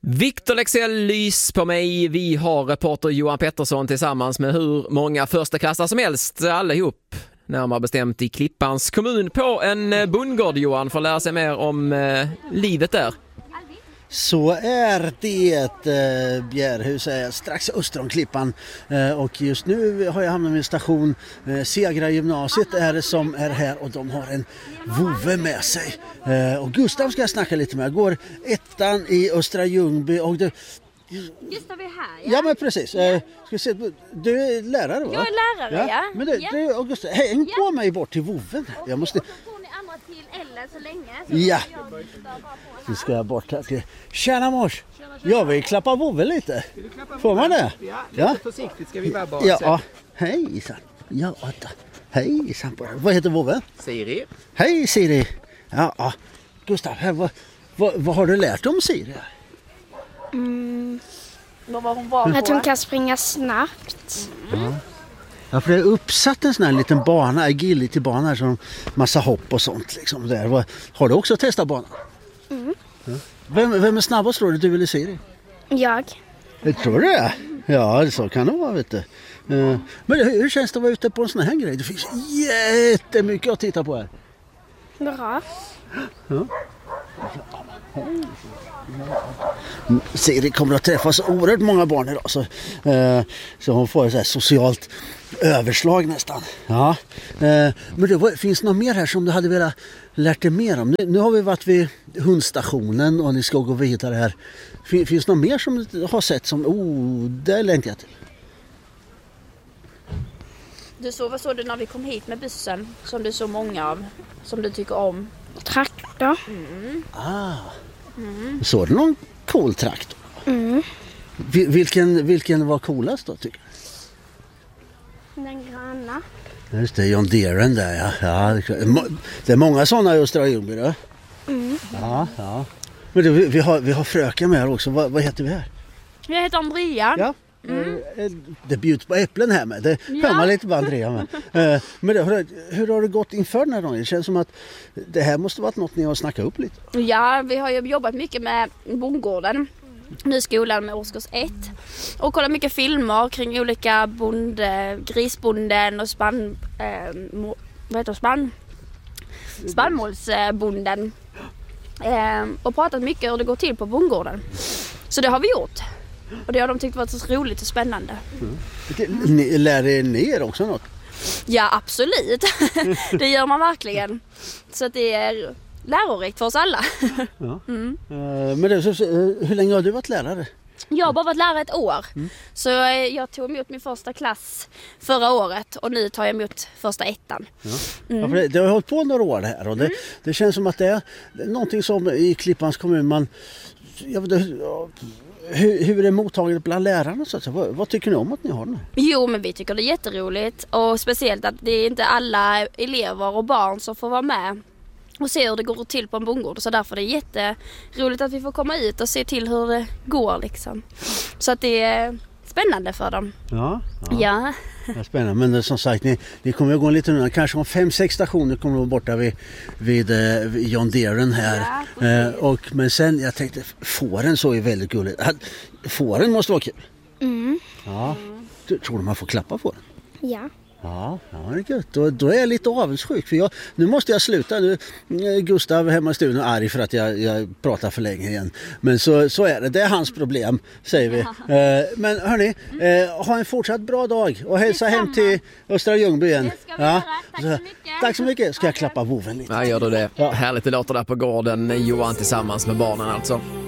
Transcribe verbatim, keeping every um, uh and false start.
Victor Lexell lys på mig. Vi har reporter Johan Pettersson tillsammans med hur många första klassar som helst allihop. Närmare bestämt i Klippans kommun på en bondgård, Johan, för att lära sig mer om eh, livet där. Så är det eh, Bjärhus är strax öster om Klippan eh, och just nu har jag hamnat vid en station. eh, Segra gymnasiet är det som är här och de har en vovve med sig. eh, och Gustav ska jag snacka lite med. Jag går ettan i Östra Ljungby och det, Gustav är här, ja. Ja men precis. Eh, ska se, du är lärare va? Jag är lärare, ja. Men det, ja. du, och Gustav, häng ja. på mig bort till vovven. Jag måste... Får ni andra till Ellen så länge? Så Ja. jag Nu ska jag bort här till... Tjena mors! Jag vill klappa vovven lite. Får man det? Ja, ja. försiktigt ska vi bara bara ja, ja. Hejsan. Ja, då. Hejsan på dig. Vad heter vovven? Siri. Hej Siri. Ja, ja. Gustav, här, vad, vad, vad har du lärt om Siri? Mm. Vad var hon var på? Att hon kan springa snabbt. Mm. Ja, för det är uppsatt en sån här liten bana, agility-bana här, som massa hopp och sånt liksom där. Vad, har du också testat banan? Mm. Ja. Vem, vem är snabbast tror du, du eller Siri? Jag. Jag tror du det? Ja, så kan det vara, vet du. Uh, men hur, hur känns det att vara ute på en sån här grej? Det finns jättemycket att titta på här. Bra. Ja. Siri kommer att träffa så oerhört många barn idag så, eh, så hon får ett så här socialt överslag nästan. Ja. Eh, men det var, finns något mer här som du hade velat lärt dig mer om? Nu, nu har vi varit vid hundstationen och ni ska gå vidare här. Fin, finns det något mer som du har sett som, oh, det längtar jag till? Du såg, vad såg du när vi kom hit med bussen som du så många av, som du tycker om? Traktor. Mm. Ah. Mm. Såg du någon cool traktor? Mm. Vil, vilken, vilken var coolast då tycker du? Den gröna. Just det, John Deeren där, ja. ja det, är, det är många sådana i Östra Ljungby då. Mm. Ja, ja. Men du, vi, vi, har, vi har fröken med här också. Vad, vad heter vi här? Jag heter Andrea. Ja. Mm. Det bjuds på äpplen här med. Det Ja. hör man lite på Andrea med. Men det, hur, hur har det gått inför den här gången? Det känns som att det här måste varit något ni har snackat upp lite. Ja, vi har ju jobbat mycket med bondgården. Nu i skolan med årskurs ett. Och kollat mycket filmer kring olika bonde, grisbonden och spann... Eh, mo, vad heter det? Spann? Spannmålsbonden. Eh, och pratat mycket hur det går till på bondgården. Så det har vi gjort. Och det har de tyckt varit så roligt och spännande. Mm. Ni, lär er er också något? Ja, absolut. Det gör man verkligen. Så att det är lärorikt för oss alla. Ja. Mm. Men det, så, hur länge har du varit lärare? Jag har bara varit lärare ett år. Mm. Så jag tog emot min första klass förra året och nu tar jag emot första ettan. Ja. Mm. Ja, för det, det har hållit på några år det här och det, mm. det känns som att det är, det är någonting som i Klippans kommun man... Jag vet, hur, hur är det mottaget bland lärarna? Så att, vad, vad tycker ni om att ni har den här? Jo, men vi tycker det är jätteroligt och speciellt att det är inte alla elever och barn som får vara med och se hur det går till på en bondgård. Så därför är det jätteroligt att vi får komma ut och se till hur det går liksom. Så att det är spännande för dem. Ja, ja. ja. Ja, spännande, men som sagt ni, ni kommer att gå en liten undan. Kanske om fem, sex stationer kommer att vara borta vid, vid, vid John Deeren här. Ja, eh, och, men sen, jag tänkte, fåren så är väldigt gulligt. Fåren måste vara kul. Mm. Ja, du, tror du man får klappa på den? Ja. Ja, ja det är gött. Då, då är jag lite avundsjuk. För jag, nu måste jag sluta. Nu, Gustav hemma i studion är arg för att jag, jag pratar för länge igen. Men så, så är det. Det är hans problem, säger vi. Ja. Eh, men hörni, eh, ha en fortsatt bra dag. Och hälsa hem till Östra Ljungby igen. Det ska vi göra. Tack så mycket. Tack så mycket. Ska jag klappa voven lite? Ja, gör du det. Ja. Härligt det låter där på gården. Johan tillsammans med barnen alltså.